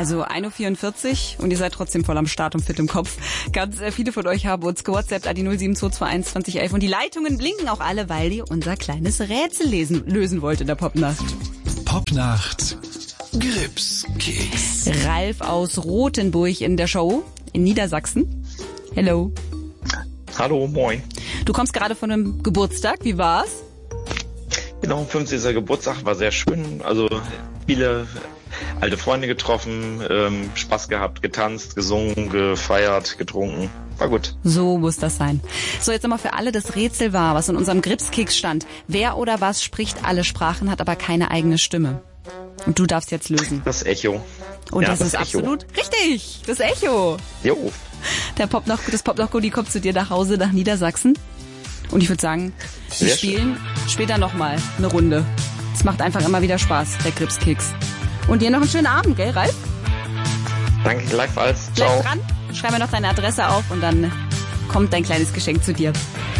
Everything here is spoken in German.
Also 1.44 Uhr und ihr seid trotzdem voll am Start und fit im Kopf. Ganz viele von euch haben uns gewhatsappt an die 07221 2011 und die Leitungen blinken auch alle, weil ihr unser kleines Rätsel lösen wollt in der Popnacht. Popnacht Gripskeks. Ralf aus Rothenburg in der Show in Niedersachsen. Hello. Hallo, moin. Du kommst gerade von einem Geburtstag, wie war's? Genau, 50. Geburtstag, war sehr schön. Also viele alte Freunde getroffen, Spaß gehabt, getanzt, gesungen, gefeiert, getrunken. War gut. So muss das sein. So, jetzt nochmal für alle das Rätsel war, was in unserem Gripskeks stand. Wer oder was spricht alle Sprachen, hat aber keine eigene Stimme? Und du darfst jetzt lösen. Das Echo. Und ja, das ist Echo. absolut richtig. Das Echo. Jo. Das Popnacht-Gulli kommt zu dir nach Hause, nach Niedersachsen. Und ich würde sagen, wir Sehr spielen später nochmal eine Runde. Es macht einfach immer wieder Spaß, der Gripskeks. Und dir noch einen schönen Abend, gell, Ralf? Danke gleichfalls. Bleib Ciao. dran, schreib mir noch deine Adresse auf und dann kommt dein kleines Geschenk zu dir.